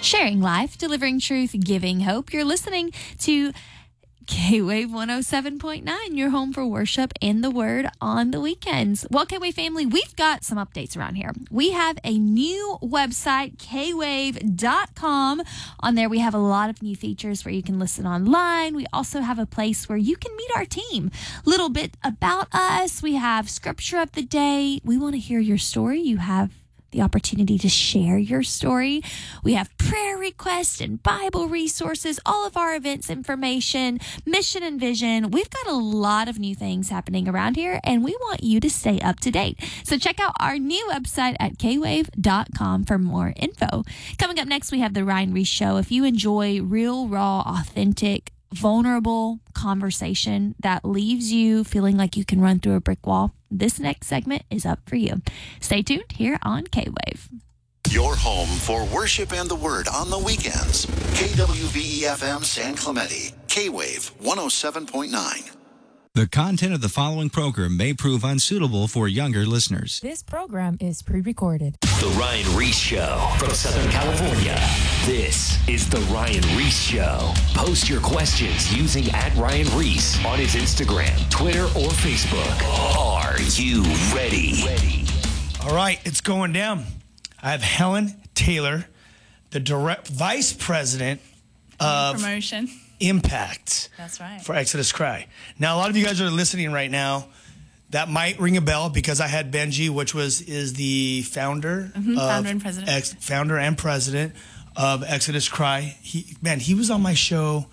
Sharing life, delivering truth, giving hope. You're listening to K-Wave 107.9, your home for worship and the word on the weekends. Well, K-Wave family, we've got some updates around here. We have a new website, kwave.com. On there, we have a lot of new features where you can listen online. We also have a place where you can meet our team. Little bit about us. We have scripture of the day. We want to hear your story. You have the opportunity to share your story. We have prayer requests and Bible resources, all of our events information, mission and vision. We've got a lot of new things happening around here, and we want you to stay up to date. So check out our new website at kwave.com for more info. Coming up next, we have the Ryan Reese Show. If you enjoy real, raw, authentic, vulnerable conversation that leaves you feeling like you can run through a brick wall, this next segment is up for you. Stay tuned here on K-Wave. Your home for worship and the word on the weekends. KWVE-FM San Clemente. K-Wave 107.9. The content of the following program may prove unsuitable for younger listeners. This program is pre-recorded. The Ryan Reese Show from Southern California. This is The Ryan Reese Show. Post your questions using @Ryan Reese on his Instagram, Twitter, or Facebook. Are you ready? All right, it's going down. I have Helen Taylor, the direct vice president of promotion. Impact. That's right. For Exodus Cry. Now, a lot of you guys are listening right now. That might ring a bell because I had Benji, which is the founder, founder and president, founder and president of Exodus Cry. He was on my show.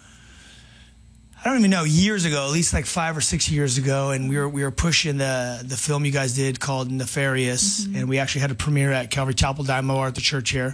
I don't even know, years ago, at least like 5 or 6 years ago, and we were pushing the film you guys did called Nefarious, and we actually had a premiere at Calvary Chapel Dynamo at the church here,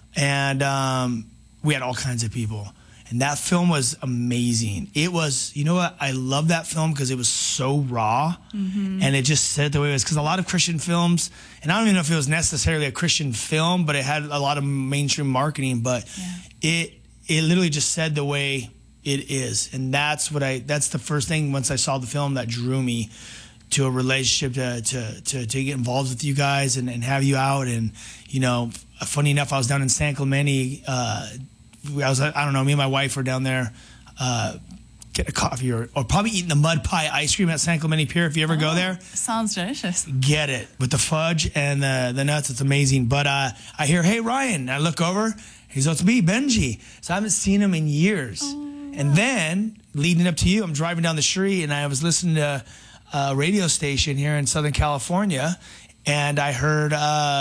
and we had all kinds of people. And that film was amazing. It was, you know what? I love that film because it was so raw, and it just said the way it was. Because a lot of Christian films, and I don't even know if it was necessarily a Christian film, but it had a lot of mainstream marketing. But it literally just said the way it is, and that's the first thing once I saw the film that drew me to a relationship to get involved with you guys and have you out. And you know, funny enough, I was down in San Clemente. I don't know, me and my wife were down there getting a coffee or probably eating the mud pie ice cream at San Clemente Pier. If you ever go there. Sounds delicious. Get it. With the fudge and the nuts. It's amazing. But I hear, hey, Ryan. I look over. He's like, it's me, Benji. So I haven't seen him in years. And then, leading up to you, I'm driving down the street, and I was listening to a radio station here in Southern California, and I heard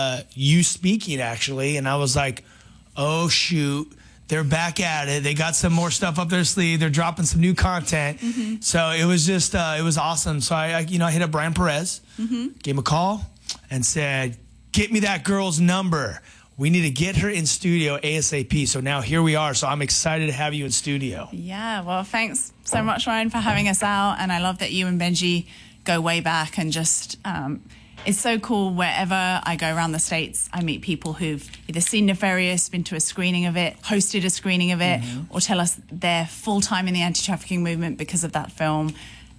you speaking, actually, and I was like, oh, shoot. They're back at it. They got some more stuff up their sleeve. They're dropping some new content. So it was just, it was awesome. So I hit up Brian Perez, gave him a call, and said, get me that girl's number. We need to get her in studio ASAP. So now here we are. So I'm excited to have you in studio. Yeah, well, thanks so much, Ryan, for having us out. And I love that you and Benji go way back, and just it's so cool. Wherever I go around the States, I meet people who've either seen Nefarious, been to a screening of it, hosted a screening of it, or tell us they're full-time in the anti-trafficking movement because of that film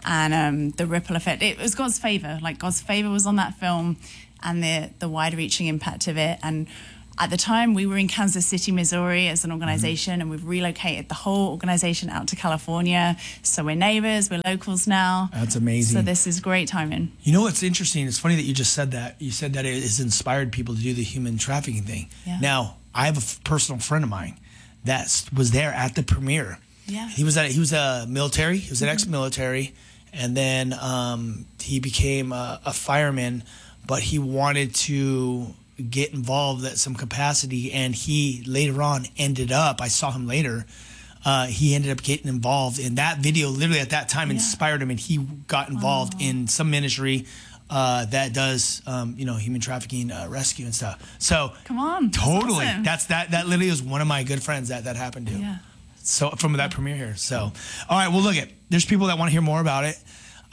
and the ripple effect. It was God's favor. Like, God's favor was on that film and the wide-reaching impact of it. And at the time, we were in Kansas City, Missouri as an organization, and we've relocated the whole organization out to California. So we're neighbors, we're locals now. That's amazing. So this is great timing. You know what's interesting? It's funny that you just said that. You said that it has inspired people to do the human trafficking thing. Yeah. Now, I have a personal friend of mine that was there at the premiere. Yeah. He was a military. He was an ex-military, and then he became a fireman, but he wanted to get involved at some capacity, and he later on ended up, I saw him later, he ended up getting involved in that video. Literally at that time inspired him, and he got involved in some ministry that does human trafficking rescue and stuff. So come on, totally, that's awesome. that literally was one of my good friends that happened to. Yeah. So from that premiere here. So all right, well, look, there's people that want to hear more about it.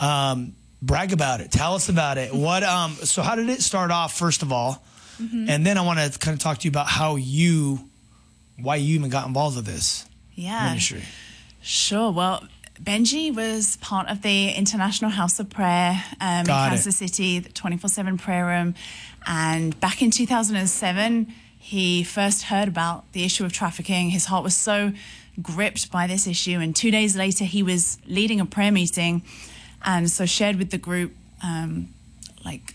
Brag about it. Tell us about it. What so how did it start off, first of all? And then I want to kind of talk to you about why you even got involved with this ministry. Sure. Well, Benji was part of the International House of Prayer in Kansas City, the 24/7 prayer room. And back in 2007, he first heard about the issue of trafficking. His heart was so gripped by this issue, and 2 days later he was leading a prayer meeting, and so shared with the group, like,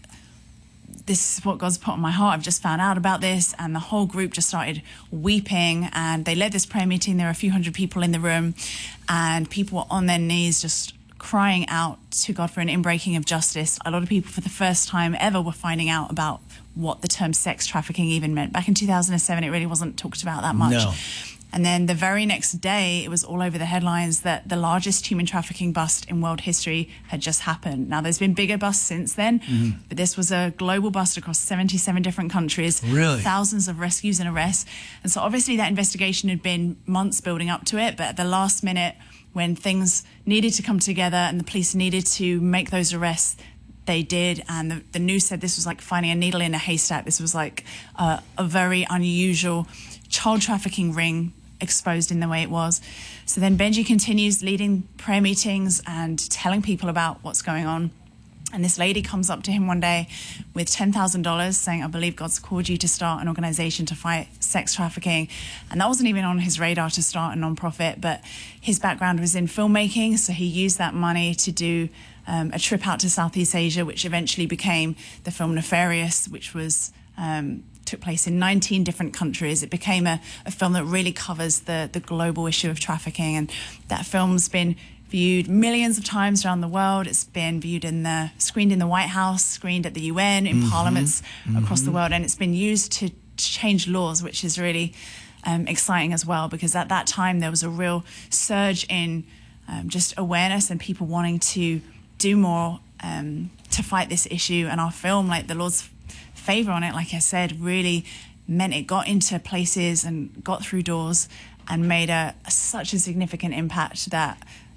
this is what God's put on my heart. I've just found out about this. And the whole group just started weeping, and they led this prayer meeting. There were a few hundred people in the room, and people were on their knees just crying out to God for an inbreaking of justice. A lot of people for the first time ever were finding out about what the term sex trafficking even meant. Back in 2007, it really wasn't talked about that much. No. And then the very next day, it was all over the headlines that the largest human trafficking bust in world history had just happened. Now, there's been bigger busts since then, but this was a global bust across 77 different countries. Really? Thousands of rescues and arrests. And so obviously that investigation had been months building up to it, but at the last minute, when things needed to come together and the police needed to make those arrests, they did. And the news said this was like finding a needle in a haystack. This was like a very unusual child trafficking ring exposed in the way it was. So then Benji continues leading prayer meetings and telling people about what's going on. And this lady comes up to him one day with $10,000 saying, I believe God's called you to start an organization to fight sex trafficking. And that wasn't even on his radar to start a nonprofit, but his background was in filmmaking. So he used that money to do a trip out to Southeast Asia, which eventually became the film Nefarious, which was took place in 19 different countries. It became a film that really covers the global issue of trafficking, and that film's been viewed millions of times around the world. It's been viewed screened in the White House, screened at the UN, in parliaments across the world, and it's been used to change laws, which is really exciting as well, because at that time there was a real surge in just awareness and people wanting to do more to fight this issue. And our film, like the Lord's favor on it, like I said, really meant it got into places and got through doors and made such a significant impact that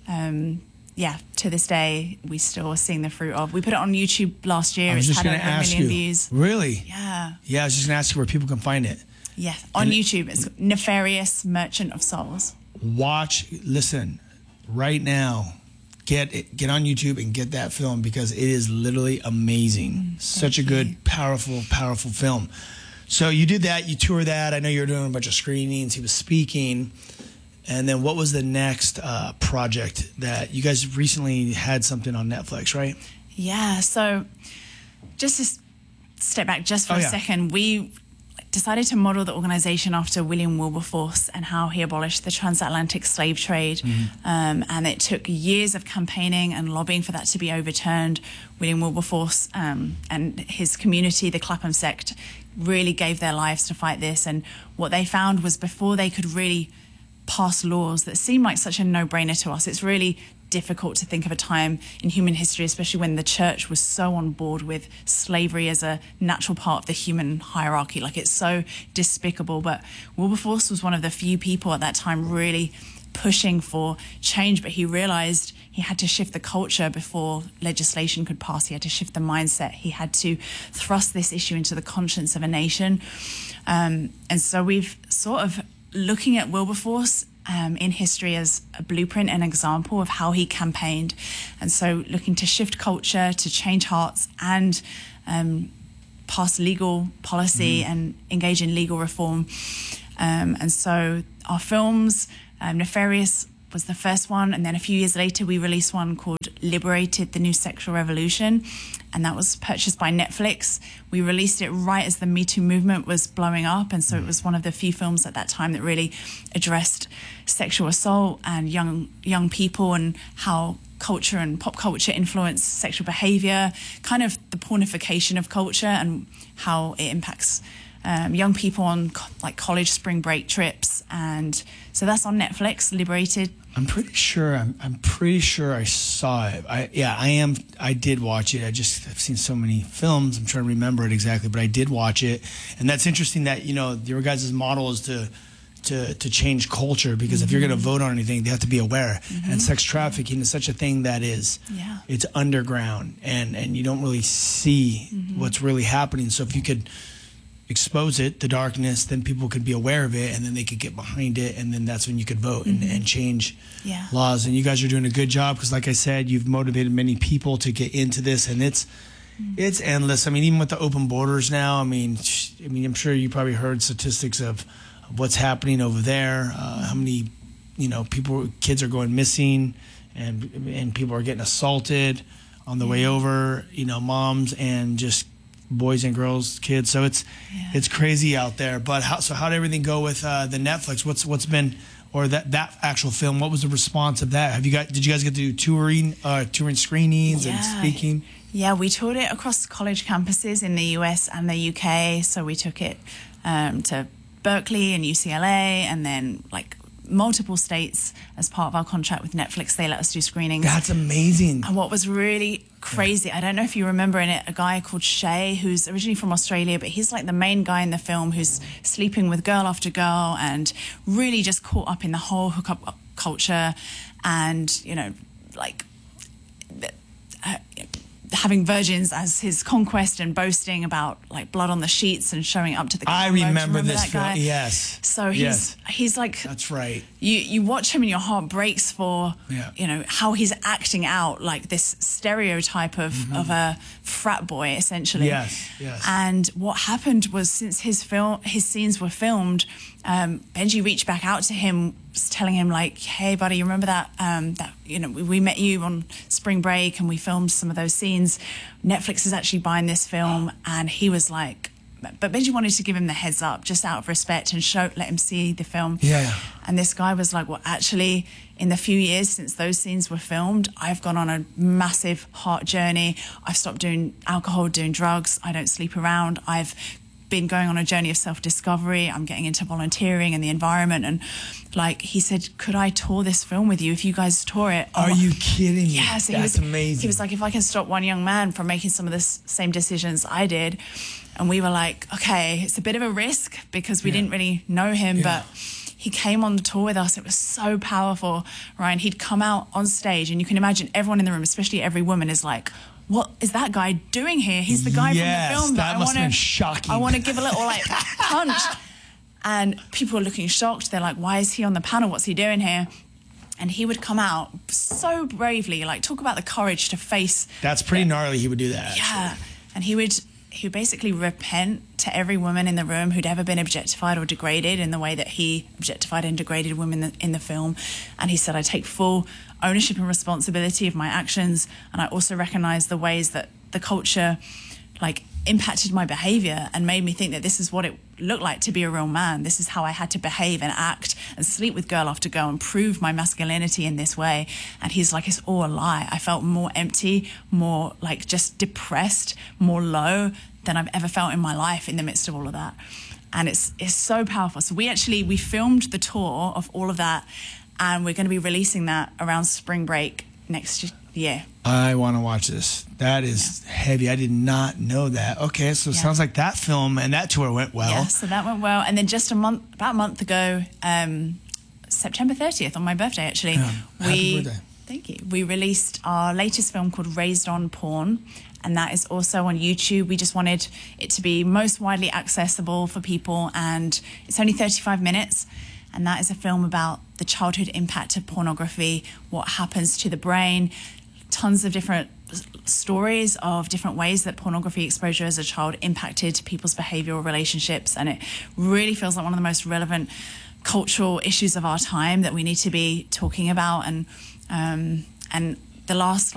to this day we still are seeing the fruit of. We put it on YouTube last year. It's had over 1 million views. Really? Yeah, I was just gonna ask you where people can find it. Yeah, on YouTube. It's Nefarious Merchant of Souls. Listen right now, get on YouTube and get that film, because it is literally amazing. Such a good, powerful film. So you did that, you toured that. I know you were doing a bunch of screenings. He was speaking. And then what was the next project that you guys recently had something on Netflix, right? Yeah. So just to step back just for a second, we decided to model the organization after William Wilberforce and how he abolished the transatlantic slave trade. And it took years of campaigning and lobbying for that to be overturned. William Wilberforce and his community, the Clapham sect, really gave their lives to fight this. And what they found was, before they could really pass laws that seem like such a no-brainer to us, it's really difficult to think of a time in human history, especially when the church was so on board with slavery as a natural part of the human hierarchy. Like, it's so despicable. But Wilberforce was one of the few people at that time really pushing for change, but he realized he had to shift the culture before legislation could pass. He had to shift the mindset. He had to thrust this issue into the conscience of a nation. And so we've sort of looking at Wilberforce in history as a blueprint and example of how he campaigned. And so looking to shift culture, to change hearts, and pass legal policy and engage in legal reform. And so our films, Nefarious was the first one, and then a few years later we released one called Liberated, the New Sexual Revolution, and that was purchased by Netflix. We released it right as the Me Too movement was blowing up, and so it was one of the few films at that time that really addressed sexual assault and young people, and how culture and pop culture influence sexual behavior, kind of the pornification of culture and how it impacts young people on like college spring break trips. And so that's on Netflix, Liberated. I'm pretty sure I saw it. I did watch it. I've seen so many films. I'm trying to remember it exactly, but I did watch it. And that's interesting that, your guys' model is to change culture, because if you're going to vote on anything, they have to be aware. And sex trafficking is such a thing that is, it's underground, and you don't really see what's really happening. So if you could expose it, the darkness, then people could be aware of it, and then they could get behind it, and then that's when you could vote and change laws. And you guys are doing a good job, because like I said, you've motivated many people to get into this, and it's endless. I mean, even with the open borders now, I mean, I'm sure you probably heard statistics of what's happening over there. How many, kids are going missing, and people are getting assaulted on the way over. Moms and just boys and girls, kids. So it's crazy out there. But how did everything go with the Netflix? What's been, or that actual film? What was the response of that? Did you guys get to do touring screenings and speaking? Yeah, we toured it across college campuses in the US and the UK. So we took it to Berkeley and UCLA, and then multiple states as part of our contract with Netflix. They let us do screenings. That's amazing. And what was really crazy, I don't know if you remember in it, a guy called Shay, who's originally from Australia, but he's the main guy in the film who's sleeping with girl after girl and really just caught up in the whole hookup culture, and having virgins as his conquest and boasting about blood on the sheets and showing up to the camera. I remember this that guy? film. Yes. So he's like, that's right. You watch him and your heart breaks for how he's acting out this stereotype of a frat boy, essentially. Yes. And what happened was, since his scenes were filmed, Benji reached back out to him, telling him hey buddy, you remember that we met you on spring break and we filmed some of those scenes. Netflix is actually buying this film. And he was but Benji wanted to give him the heads up just out of respect and let him see the film. And this guy was well, actually, in the few years since those scenes were filmed, I've gone on a massive heart journey. I've stopped doing alcohol, doing drugs. I don't sleep around. I've been going on a journey of self-discovery. I'm getting into volunteering and the environment. And he said, could I tour this film with you if you guys tour it? Are you kidding me? Yeah, so that's amazing. He was if I can stop one young man from making some of the same decisions I did. And we were okay, it's a bit of a risk because we didn't really know him, but he came on the tour with us. It was so powerful, Ryan. He'd come out on stage, and you can imagine everyone in the room, especially every woman, is what is that guy doing here? He's the guy from the film. That must have been shocking. I want to give a little punch. And people are looking shocked. They're why is he on the panel? What's he doing here? And he would come out so bravely, talk about the courage to face. That's pretty gnarly. He would do that. Yeah. And he would basically repent to every woman in the room who'd ever been objectified or degraded in the way that he objectified and degraded women in the film. And he said, I take full ownership and responsibility of my actions, and I also recognize the ways that the culture impacted my behavior and made me think that this is what it looked like to be a real man. This is how I had to behave and act and sleep with girl after girl and prove my masculinity in this way. And he's it's all a lie. I felt more empty, more just depressed, more low than I've ever felt in my life in the midst of all of that. And it's so powerful. So we filmed the tour of all of that, and we're going to be releasing that around spring break next year. I want to watch this. That is heavy. I did not know that. Okay, so it sounds like that film and that tour went well. Yeah, so that went well. And then just about a month ago, September 30th, on my birthday, actually, happy birthday. Thank you. We released our latest film called Raised on Porn, and that is also on YouTube. We just wanted it to be most widely accessible for people, and it's only 35 minutes. And that is a film about the childhood impact of pornography, what happens to the brain, tons of different stories of different ways that pornography exposure as a child impacted people's behavioral relationships. And it really feels like one of the most relevant cultural issues of our time that we need to be talking about. And the last